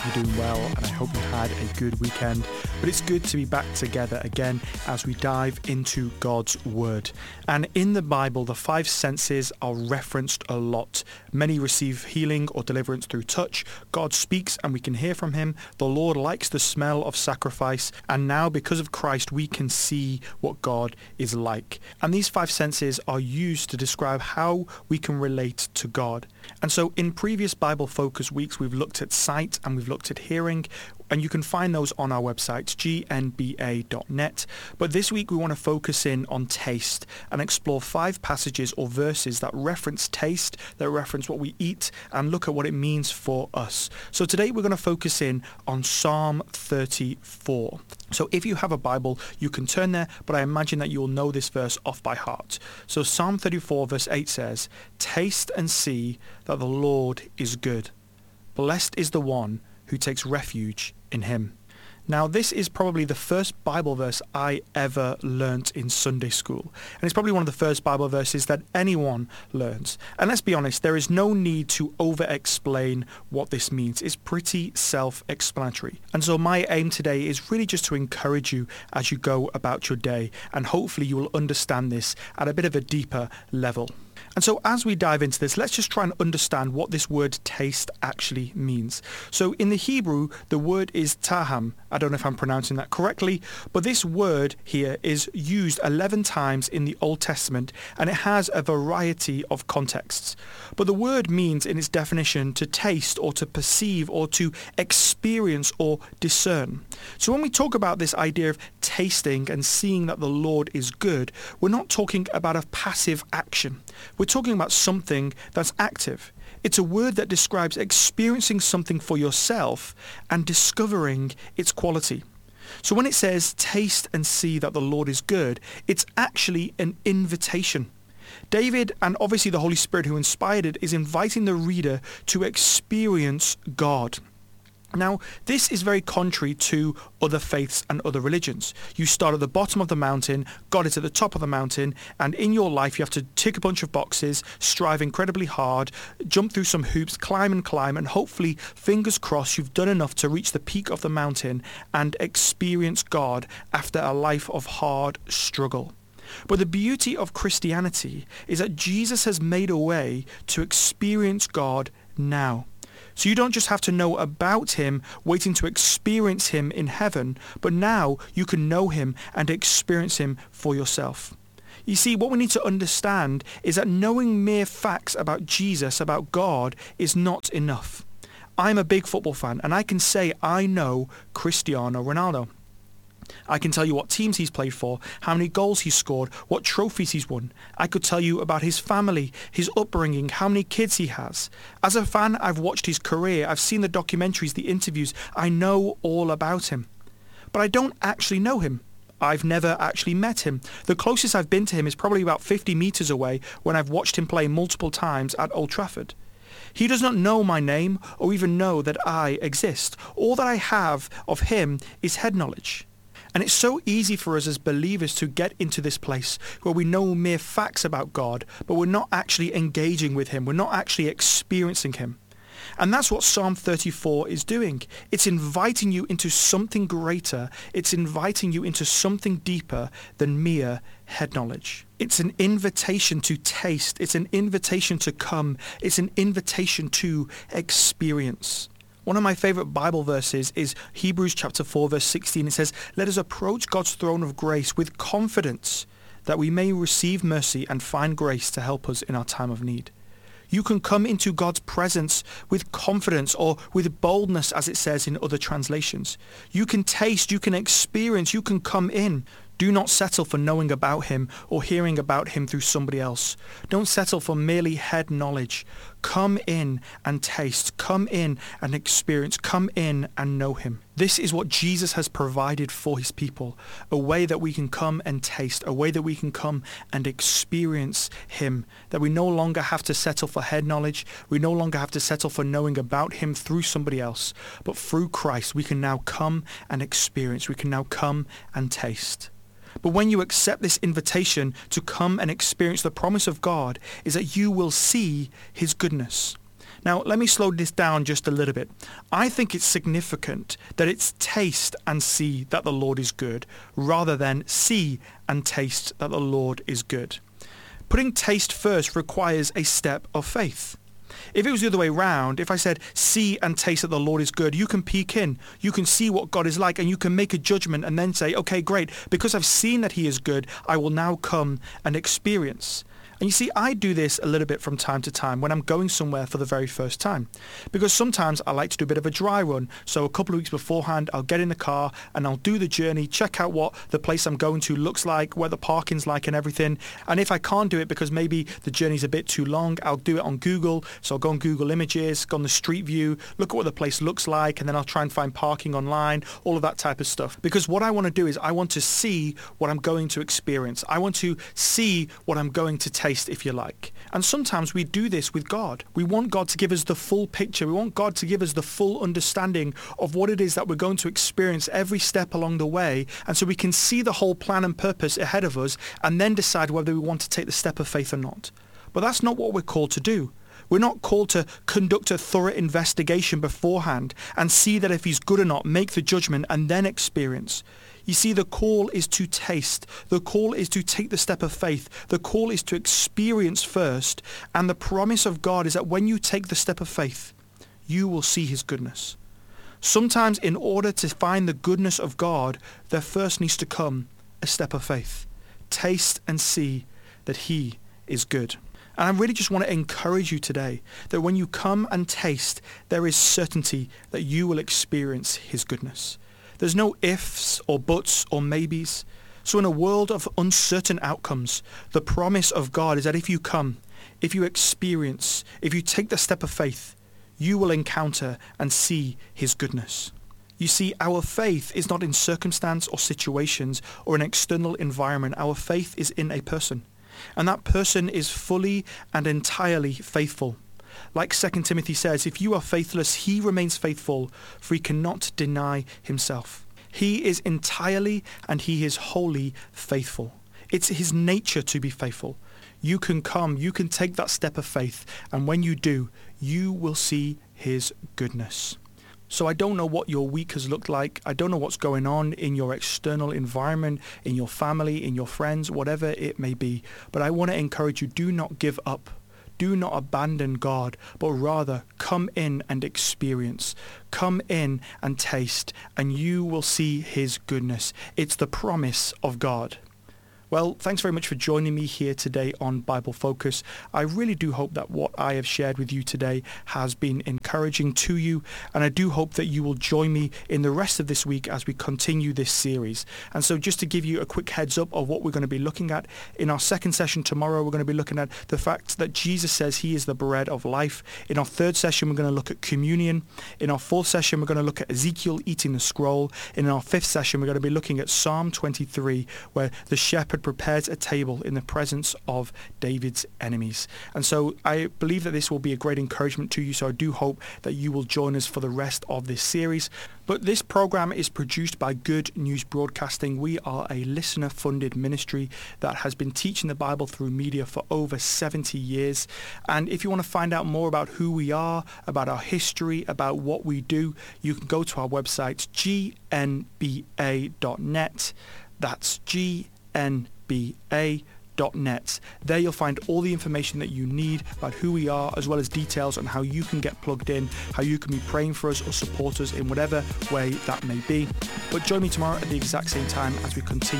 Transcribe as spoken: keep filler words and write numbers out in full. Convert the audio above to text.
You're doing well, and I hope you had a good weekend. But it's good to be back together again as we dive into God's Word. And in the Bible, the five senses are referenced a lot. Many receive healing or deliverance through touch. God speaks and we can hear from him. The Lord likes the smell of sacrifice. And now, because of Christ, we can see what God is like. And these five senses are used to describe how we can relate to God. And so in previous Bible Focus weeks, we've looked at sight and we've looked at hearing, and you can find those on our website, g n b a dot net. But this week we want to focus in on taste and explore five passages or verses that reference taste, that reference what we eat, and look at what it means for us. So today we're going to focus in on Psalm thirty-four. So if you have a Bible, you can turn there, but I imagine that you'll know this verse off by heart. So Psalm thirty-four verse eight says, "Taste and see that the Lord is good. Blessed is the one who takes refuge in him." Now, this is probably the first Bible verse I ever learnt in Sunday school. And it's probably one of the first Bible verses that anyone learns. And let's be honest, there is no need to over-explain what this means. It's pretty self-explanatory. And so my aim today is really just to encourage you as you go about your day. And hopefully you will understand this at a bit of a deeper level. And so as we dive into this, let's just try and understand what this word taste actually means. So in the Hebrew, the word is taham. I don't know if I'm pronouncing that correctly, but this word here is used eleven times in the Old Testament, and it has a variety of contexts. But the word means in its definition to taste or to perceive or to experience or discern. So when we talk about this idea of tasting and seeing that the Lord is good, we're not talking about a passive action. We're talking about something that's active. It's a word that describes experiencing something for yourself and discovering its quality. So when it says, "Taste and see that the Lord is good," it's actually an invitation. David, and obviously the Holy Spirit who inspired it, is inviting the reader to experience God. Now, this is very contrary to other faiths and other religions. You start at the bottom of the mountain, God is at the top of the mountain, and in your life you have to tick a bunch of boxes, strive incredibly hard, jump through some hoops, climb and climb, and hopefully, fingers crossed, you've done enough to reach the peak of the mountain and experience God after a life of hard struggle. But the beauty of Christianity is that Jesus has made a way to experience God now. So you don't just have to know about him, waiting to experience him in heaven, but now you can know him and experience him for yourself. You see, what we need to understand is that knowing mere facts about Jesus, about God, is not enough. I'm a big football fan, and I can say I know Cristiano Ronaldo. I can tell you what teams he's played for, how many goals he's scored, what trophies he's won. I could tell you about his family, his upbringing, how many kids he has. As a fan, I've watched his career, I've seen the documentaries, the interviews. I know all about him. But I don't actually know him. I've never actually met him. The closest I've been to him is probably about fifty metres away when I've watched him play multiple times at Old Trafford. He does not know my name or even know that I exist. All that I have of him is head knowledge. And it's so easy for us as believers to get into this place where we know mere facts about God, but we're not actually engaging with him. We're not actually experiencing him. And that's what Psalm thirty-four is doing. It's inviting you into something greater. It's inviting you into something deeper than mere head knowledge. It's an invitation to taste. It's an invitation to come. It's an invitation to experience. One of my favorite Bible verses is Hebrews chapter four, verse sixteen. It says, "Let us approach God's throne of grace with confidence that we may receive mercy and find grace to help us in our time of need." You can come into God's presence with confidence or with boldness, as it says in other translations. You can taste, you can experience, you can come in. Do not settle for knowing about him or hearing about him through somebody else. Don't settle for merely head knowledge. Come in and taste. Come in and experience. Come in and know him. This is what Jesus has provided for his people. A way that we can come and taste. A way that we can come and experience him. That we no longer have to settle for head knowledge. We no longer have to settle for knowing about him through somebody else. But through Christ, we can now come and experience. We can now come and taste. But when you accept this invitation to come and experience the promise of God, is that you will see his goodness. Now, let me slow this down just a little bit. I think it's significant that it's taste and see that the Lord is good, rather than see and taste that the Lord is good. Putting taste first requires a step of faith. If it was the other way round, if I said, see and taste that the Lord is good, you can peek in, you can see what God is like, and you can make a judgment and then say, okay, great, because I've seen that he is good, I will now come and experience. And you see, I do this a little bit from time to time when I'm going somewhere for the very first time. Because sometimes I like to do a bit of a dry run. So a couple of weeks beforehand, I'll get in the car and I'll do the journey, check out what the place I'm going to looks like, where the parking's like and everything. And if I can't do it because maybe the journey's a bit too long, I'll do it on Google. So I'll go on Google Images, go on the Street View, look at what the place looks like, and then I'll try and find parking online, all of that type of stuff. Because what I want to do is I want to see what I'm going to experience. I want to see what I'm going to take, if you like. And sometimes we do this with God. We want God to give us the full picture. We want God to give us the full understanding of what it is that we're going to experience every step along the way. And so we can see the whole plan and purpose ahead of us and then decide whether we want to take the step of faith or not. But that's not what we're called to do. We're not called to conduct a thorough investigation beforehand and see that if he's good or not, make the judgment and then experience. You see, the call is to taste. The call is to take the step of faith. The call is to experience first. And the promise of God is that when you take the step of faith, you will see his goodness. Sometimes in order to find the goodness of God, there first needs to come a step of faith. Taste and see that he is good. And I really just want to encourage you today that when you come and taste, there is certainty that you will experience his goodness. There's no ifs or buts or maybes. So in a world of uncertain outcomes, the promise of God is that if you come, if you experience, if you take the step of faith, you will encounter and see his goodness. You see, our faith is not in circumstance or situations or an external environment. Our faith is in a person. And that person is fully and entirely faithful. Like Second Timothy says, if you are faithless, he remains faithful, for he cannot deny himself. He is entirely and he is wholly faithful. It's his nature to be faithful. You can come, you can take that step of faith, and when you do, you will see his goodness. So I don't know what your week has looked like. I don't know what's going on in your external environment, in your family, in your friends, whatever it may be. But I want to encourage you, do not give up. Do not abandon God, but rather come in and experience. Come in and taste, and you will see his goodness. It's the promise of God. Well, thanks very much for joining me here today on Bible Focus. I really do hope that what I have shared with you today has been encouraging to you, and I do hope that you will join me in the rest of this week as we continue this series. And so just to give you a quick heads up of what we're going to be looking at, in our second session tomorrow, we're going to be looking at the fact that Jesus says he is the bread of life. In our third session, we're going to look at communion. In our fourth session, we're going to look at Ezekiel eating the scroll. In our fifth session, we're going to be looking at Psalm twenty-three, where the shepherd prepares a table in the presence of David's enemies. And so I believe that this will be a great encouragement to you, so I do hope that you will join us for the rest of this series. But this program is produced by Good News Broadcasting. We are a listener-funded ministry that has been teaching the Bible through media for over seventy years. And if you want to find out more about who we are, about our history, about what we do, you can go to our website, g n b a dot net. That's G N B A dot net. There you'll find all the information that you need about who we are, as well as details on how you can get plugged in, how you can be praying for us or support us in whatever way that may be. But join me tomorrow at the exact same time as we continue